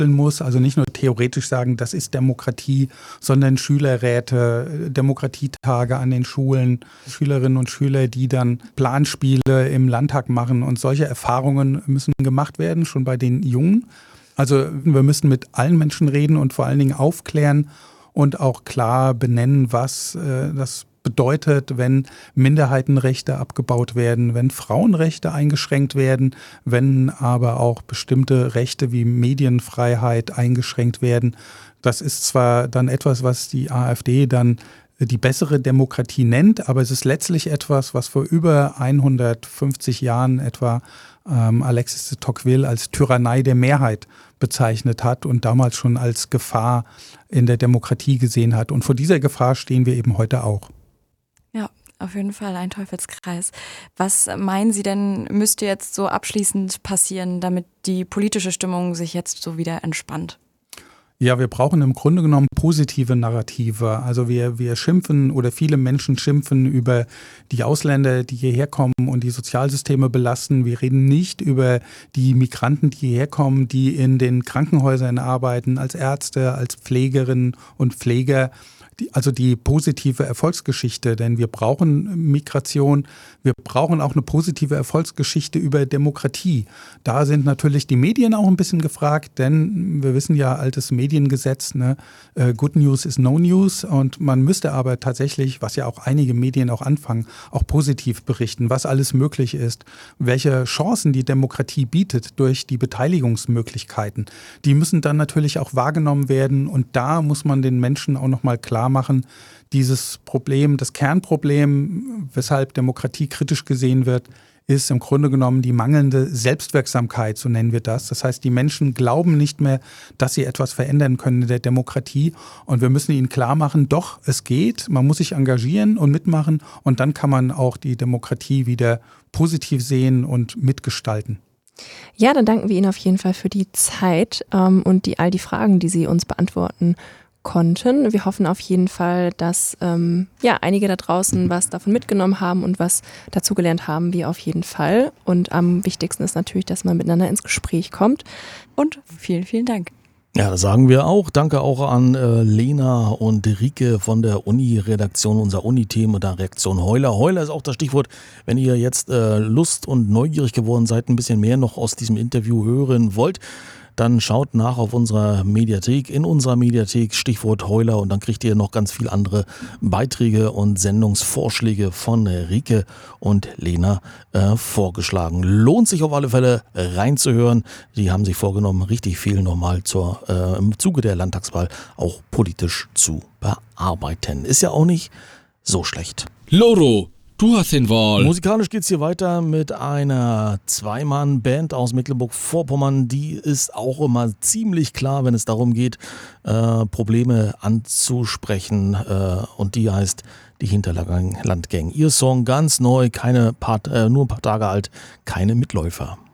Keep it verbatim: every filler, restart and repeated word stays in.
basteln muss, also nicht nur theoretisch sagen, das ist Demokratie, sondern Schülerräte, Demokratietage an den Schulen, Schülerinnen und Schüler, die dann Planspiele im Landtag machen und solche Erfahrungen müssen gemacht werden, schon bei den Jungen. Also wir müssen mit allen Menschen reden und vor allen Dingen aufklären und auch klar benennen, was äh, das bedeutet, wenn Minderheitenrechte abgebaut werden, wenn Frauenrechte eingeschränkt werden, wenn aber auch bestimmte Rechte wie Medienfreiheit eingeschränkt werden. Das ist zwar dann etwas, was die AfD dann die bessere Demokratie nennt, aber es ist letztlich etwas, was vor über hundertfünfzig Jahren etwa ähm, Alexis de Tocqueville als Tyrannei der Mehrheit bezeichnet hat und damals schon als Gefahr in der Demokratie gesehen hat. Und vor dieser Gefahr stehen wir eben heute auch. Ja, auf jeden Fall ein Teufelskreis. Was meinen Sie denn, müsste jetzt so abschließend passieren, damit die politische Stimmung sich jetzt so wieder entspannt? Ja, wir brauchen im Grunde genommen positive Narrative. Also wir, wir schimpfen oder viele Menschen schimpfen über die Ausländer, die hierher kommen und die Sozialsysteme belasten. Wir reden nicht über die Migranten, die hierher kommen, die in den Krankenhäusern arbeiten, als Ärzte, als Pflegerinnen und Pfleger. Die, also die positive Erfolgsgeschichte, denn wir brauchen Migration, wir brauchen auch eine positive Erfolgsgeschichte über Demokratie. Da sind natürlich die Medien auch ein bisschen gefragt, denn wir wissen ja, altes Mediengesetz, ne, Good News is no news, und man müsste aber tatsächlich, was ja auch einige Medien auch anfangen, auch positiv berichten, was alles möglich ist, welche Chancen die Demokratie bietet durch die Beteiligungsmöglichkeiten. Die müssen dann natürlich auch wahrgenommen werden, und da muss man den Menschen auch nochmal klar machen, dieses Problem, das Kernproblem, weshalb Demokratie kritisch gesehen wird, ist im Grunde genommen die mangelnde Selbstwirksamkeit, so nennen wir das. Das heißt, die Menschen glauben nicht mehr, dass sie etwas verändern können in der Demokratie, und wir müssen ihnen klar machen, doch, es geht, man muss sich engagieren und mitmachen, und dann kann man auch die Demokratie wieder positiv sehen und mitgestalten. Ja, dann danken wir Ihnen auf jeden Fall für die Zeit ähm, und die, all die Fragen, die Sie uns beantworten konnten. Wir hoffen auf jeden Fall, dass ähm, ja, einige da draußen was davon mitgenommen haben und was dazugelernt haben, wir auf jeden Fall. Und am wichtigsten ist natürlich, dass man miteinander ins Gespräch kommt. Und vielen, vielen Dank. Ja, das sagen wir auch. Danke auch an äh, Lena und Rike von der Uni-Redaktion, unser Uni-Team und der Reaktion Heuler. Heuler ist auch das Stichwort, wenn ihr jetzt äh, Lust und neugierig geworden seid, ein bisschen mehr noch aus diesem Interview hören wollt, dann schaut nach auf unserer Mediathek, in unserer Mediathek, Stichwort Heuler, und dann kriegt ihr noch ganz viele andere Beiträge und Sendungsvorschläge von Rike und Lena äh, vorgeschlagen. Lohnt sich auf alle Fälle reinzuhören. Die haben sich vorgenommen, richtig viel nochmal zur, äh, im Zuge der Landtagswahl auch politisch zu bearbeiten. Ist ja auch nicht so schlecht. Loro, du hast den Wahl. Musikalisch geht's hier weiter mit einer Zweimann-Band aus Mecklenburg-Vorpommern. Die ist auch immer ziemlich klar, wenn es darum geht, äh, Probleme anzusprechen. Äh, und die heißt die Hinterlandgang. Ihr Song ganz neu, keine paar, äh, nur ein paar Tage alt, keine Mitläufer.